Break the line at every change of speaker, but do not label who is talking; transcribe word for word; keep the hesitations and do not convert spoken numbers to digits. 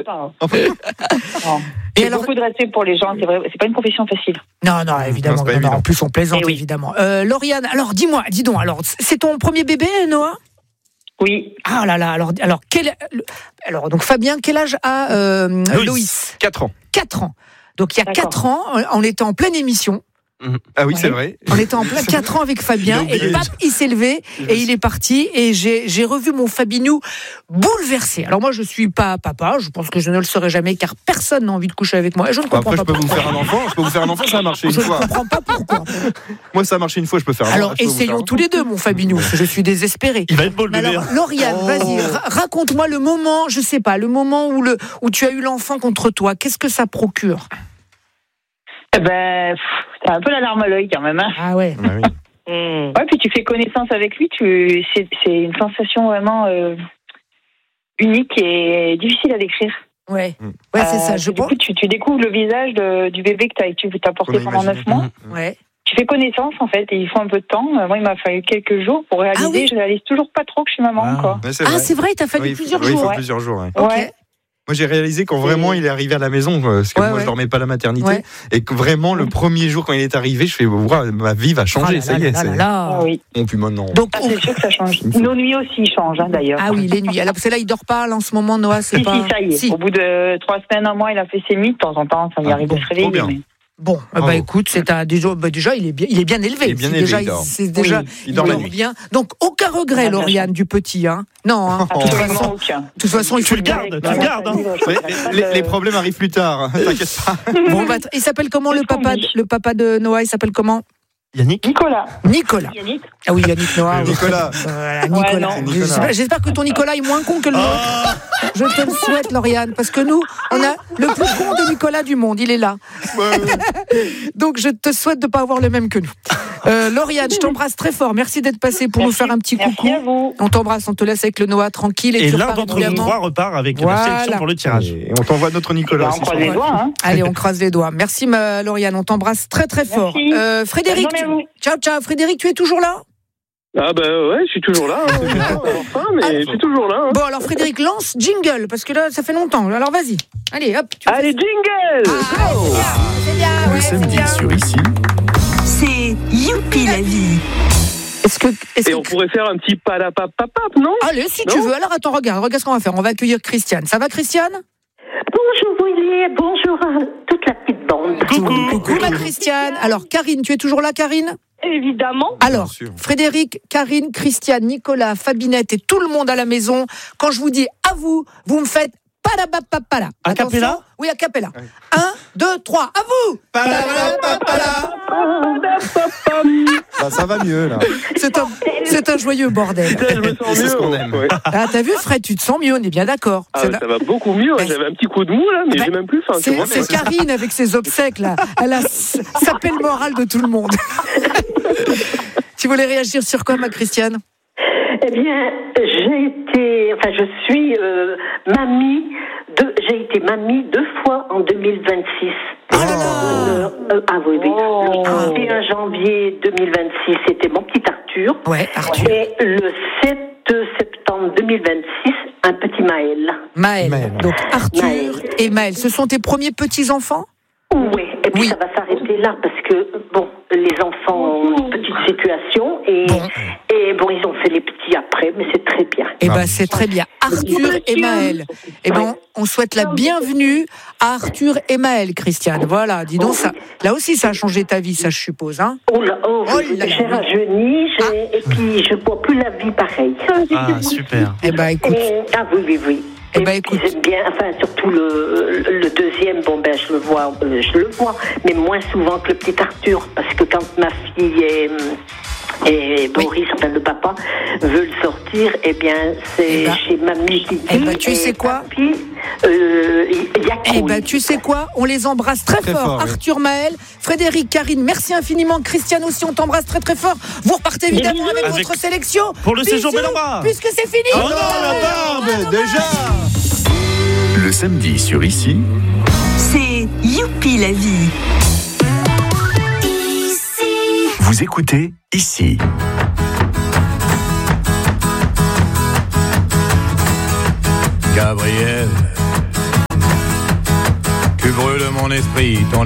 pas. Hein.
Et
Et
alors...
beaucoup de respect pour les gens, c'est vrai, c'est pas une profession facile.
Non, non, évidemment.
Non,
non, non, en plus, on plaisante,
oui.
évidemment. Euh, Lauriane, alors dis-moi, dis donc, alors, c'est ton premier bébé, Noah ?
Oui.
Ah là là, alors, alors, quel, alors donc Fabien, quel âge a euh,
Loïs.
Loïs ?
quatre ans.
quatre ans. Donc il y a
D'accord.
quatre ans, on était en pleine émission.
Ah oui,
Ouais.
c'est vrai.
On était en plein quatre ans avec Fabien
Il a
et
oublié.
pap, il s'est levé et il est parti et j'ai, j'ai revu mon Fabinou bouleversé. Alors moi je suis pas papa, je pense que je ne le serai jamais car personne n'a envie de coucher avec moi et je ne comprends
Après, je
pas
peux vous
pourquoi.
faire un enfant. Je peux vous faire un enfant, ça a marché une
Je ne
fois.
comprends pas pourquoi.
Moi, ça a marché une fois, je peux faire un
Alors
je peux vous faire
essayons
un
tous les deux mon Fabinou, parce que je suis désespérée.
Il va être beau le
Mais
bébé.
alors, Lauriane,
Oh.
vas-y, ra- raconte-moi le moment, je sais pas, le moment où, le, où tu as eu l'enfant contre toi. Qu'est-ce que ça procure ?
Eh ben, pff, t'as un peu la larme à l'œil quand même. Hein.
Ah ouais.
Ah oui.
Ouais, puis tu fais connaissance avec lui, tu, c'est, c'est une sensation vraiment euh, unique et difficile à décrire.
Ouais, ouais c'est
Euh,
ça. Je
du
pense.
coup, tu, tu découvres le visage de, du bébé que t'as, tu t'as porté
Qu'on a
pendant
imaginé.
neuf mois.
Mhm.
Ouais.
Tu fais connaissance en fait et il faut un peu de temps. Euh, Moi, il m'a fallu quelques jours pour réaliser.
Ah oui.
Je réalise toujours pas trop que je suis maman
Ah.
encore.
Ouais, c'est
Ah
vrai.
c'est vrai, il t'a fallu
Oui,
plusieurs
oui, il
jours.
faut
ouais.
plusieurs jours. ouais.
Ok.
Ouais.
Moi, j'ai réalisé quand vraiment il est arrivé à la maison, parce que
Ouais,
moi,
ouais.
je dormais pas à la maternité,
Ouais.
et que vraiment, le premier jour, quand il est arrivé, je fais, wow, ma vie va changer,
Ah là
ça
là
y est.
là
c'est-
là là.
Ah oui.
Bon, puis maintenant.
Donc,
Ah,
on-
c'est sûr que ça change.
Il faut-
Nos nuits aussi changent hein, d'ailleurs.
ah oui, les nuits. Alors, parce que là, il dort pas, là, en ce moment, Noah, c'est
Si,
pas.
si, ça y est.
Si.
Au bout de trois semaines, un mois, il a fait ses nuits. De temps en temps, ça lui
Ah,
arrive
bon,
de se réveiller.
trop bien.
mais-
Bon, eh
Bravo.
ben écoute, c'est un, déjà, bah, déjà, il est bien, il est bien élevé.
Il est bien
C'est
élevé,
déjà,
il dort.
c'est déjà,
Oui,
il dort la
dort
nuit.
bien. Donc, aucun regret,
Ah, bien
Lauriane, du petit, hein. Non, hein.
Oh.
De toute
Absolument
façon,
aucun.
de toute façon, il
Tu
faut
le
le
gardes, tu le gardes. hein.
Les, les- les problèmes arrivent plus tard, hein, t'inquiète pas.
Bon, bah, il s'appelle comment le
C'est
papa,
promis.
de- le papa de Noah? Il s'appelle comment?
Yannick.
Nicolas.
Nicolas.
Yannick.
Ah oui, Yannick Noah. oui.
Nicolas.
Voilà,
Ouais,
Nicolas.
non.
Nicolas.
J'espère, j'espère que ton Nicolas est moins con que le nôtre. Je te le souhaite, Lauriane, parce que nous, on a le plus con de Nicolas du monde. Il est là.
Ouais, ouais.
Donc, je te souhaite de ne pas avoir le même que nous. Euh, Lauriane, je t'embrasse très fort. Merci d'être passée pour
Merci.
nous faire un petit
Merci
coucou.
à vous.
On t'embrasse, on te laisse avec le Noah tranquille. Et,
Et
tu
l'un
repars
d'entre vous
évidemment.
trois repart avec
Voilà.
la sélection pour le tirage.
Et on t'envoie notre Nicolas
On
aussi.
croise les doigts. Hein.
Allez, on croise les doigts. Merci, ma Lauriane. On t'embrasse très, très fort.
Merci.
Euh, Frédéric,
Bonne journée à vous.
tu... ciao, ciao. Frédéric, tu es toujours là?
Ah ben ouais, je suis toujours là. Hein. Enfin, mais je suis toujours là. Hein.
Bon, alors Frédéric, lance jingle, parce que là, ça fait longtemps. Alors, vas-y. Allez, hop. Tu
Allez, jingle
Ah,
Go
c'est bien,
Le
ouais, c'est
samedi
bien.
sur Ici,
C'est Youpi la vie.
Est-ce que, est-ce
Et
que-
on pourrait faire un petit palapapapap, non?
Allez, si
Non
tu veux. Alors, attends, regarde, regarde ce qu'on va faire. On va accueillir Christiane. Ça va, Christiane?
Bonjour Willy, bonjour à toute la petite bande.
Coucou.
Coucou, ma Christiane. Alors, Karine, tu es toujours là, Karine?
Évidemment.
Alors,
sûr.
Frédéric, Karine, Christiane, Nicolas, Fabinette et tout le monde à la maison, quand je vous dis à vous, vous me faites palabapapala.
A
Attention.
cappella?
Oui, a cappella. Un, deux, trois, à vous.
Bah, ça va mieux, là.
C'est un, c'est un joyeux bordel.
Putain, je me sens
C'est
mieux.
ce qu'on aime.
Ouais.
Ah, t'as vu, Fred, tu te sens mieux, on est bien d'accord.
Ah,
C'est
ça
la-
va beaucoup mieux.
Mais-
J'avais un petit coup de mou là, mais
Ben,
j'ai même plus faim. tu
C'est,
vois.
c'est Karine avec ses obsèques, là. Elle a s- sapé le moral de tout le monde. Tu voulais réagir sur quoi, ma Christiane?
Eh bien, j'ai été, enfin, je suis euh, mamie. De, j'ai été mamie deux fois en deux mille vingt-six.
Oh là là.
Euh, euh, ah oui, oui.
Oh.
Le trente et un janvier deux mille vingt-six, c'était mon petit Arthur.
Ouais, Arthur.
Et le sept septembre deux mille vingt-six, un petit Maël.
Maël.
Maël.
Donc, Arthur
Maël.
et Maël. Ce sont tes premiers petits-enfants?
Oui, et puis
Oui.
ça va s'arrêter là parce que, bon, les enfants ont une petite situation et,
Bon.
et bon, ils ont fait les petits après, mais c'est très bien.
Eh
Ah
ben,
oui.
c'est très bien. Arthur et Maël. Eh ben, on souhaite la bienvenue à Arthur et Maël, Christiane. Voilà, dis donc, ça, là aussi, ça a changé ta vie, ça, je suppose, hein?
Oh là, oh,
Oh
oui,
là là,
j'ai
oui.
rajeuni, j'ai, et puis je vois plus la vie pareille.
Ah, super.
Eh ben, écoute.
Et- ah oui, oui, oui.
Eh
Et
ben,
puis,
écoute.
j'aime bien, enfin, surtout le, le deuxième, bon, ben, je le vois, euh, je le vois, mais moins souvent que le petit Arthur, parce que quand ma fille est, et Boris, enfin, le papa, veut le sortir, eh bien, c'est
Eh ben.
chez mamie qui dit.
Eh ben, tu
et
sais quoi
papi, euh, il y a
Eh ben, tu sais quoi? On les embrasse très,
Très
fort.
fort, oui.
Arthur, Maël, Frédéric, Karine, merci infiniment. Christiane aussi, on t'embrasse très très fort. Vous repartez évidemment avec,
Avec-
votre sélection.
Pour le séjour
Bisous,
Bellambra.
Puisque c'est fini.
Oh non, la barbe, déjà.
le samedi sur Ici,
C'est Youpi la vie.
vous écoutez Ici.
Gabriel, Tu brûles mon esprit, ton